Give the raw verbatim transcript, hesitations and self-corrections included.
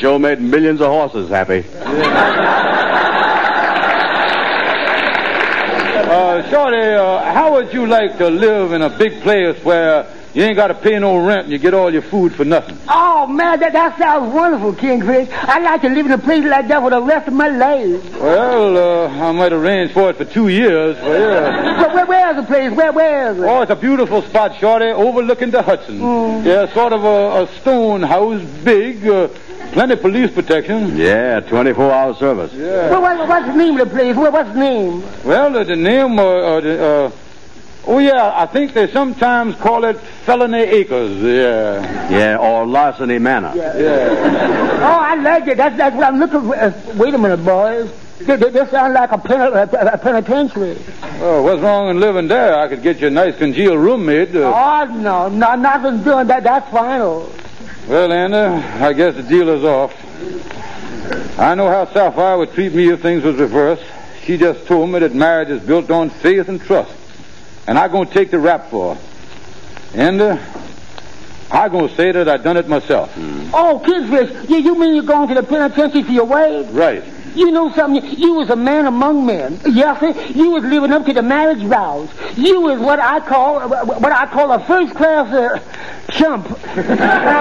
sure made millions of horses happy. uh, Shorty, uh, how would you like to live in a big place where you ain't got to pay no rent and you get all your food for nothing? Oh, man, that, that sounds wonderful, Kingfish. I'd like to live in a place like that for the rest of my life. Well, uh, I might arrange for it for two years. Well, yeah. So where, where's the place? Where, where is it? Oh, it's a beautiful spot, Shorty, overlooking the Hudson. Mm. Yeah, sort of a, a stone house, big, uh, plenty of police protection. Yeah, twenty-four hour service. Yeah. Well, what, what's the name of the place? What, what's the name? Well, uh, the name, uh, uh, the, uh, oh, yeah, I think they sometimes call it Felony Acres, yeah. Yeah, or Larceny Manor. Yeah. Yeah. Oh, I like it. That's, that's what I'm looking for. Uh, wait a minute, boys. This, this sounds like a, pen, a, a penitentiary. Oh, what's wrong in living there? I could get you a nice congealed roommate. Uh, Oh, no, no, nothing's doing that. That's final. Well, Anna, I guess the deal is off. I know how Sapphire would treat me if things was reversed. She just told me that marriage is built on faith and trust. And I'm going to take the rap for her. And uh, I'm going to say that I done it myself. Mm. Oh, Kingfish, you, you mean you're going to the penitentiary for your wife? Right. You know something? You was a man among men. Yes, sir. You was living up to the marriage vows. You was what I call what I call a first class uh, chump.